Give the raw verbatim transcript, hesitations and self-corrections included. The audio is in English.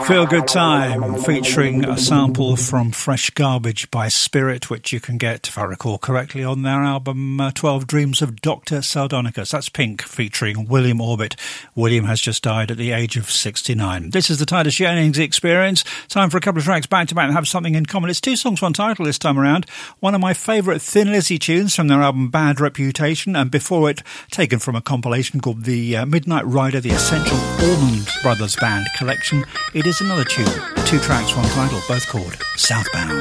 Feel Good Time, featuring a sample from Fresh Garbage by Spirit, which you can get, if I recall correctly, on their album uh, twelve Dreams of Doctor Sardonicus. That's Pink, featuring William Orbit. William has just died at the age of sixty-nine. This is the Titus Jennings Experience. Time for a couple of tracks back to back and have something in common. It's two songs, one title this time around. One of my favourite Thin Lizzy tunes from their album Bad Reputation, and before it, taken from a compilation called the uh, Midnight Rider, the Essential Allman Brothers Band Collection. It is another tune, two tracks, one title, both called Southbound.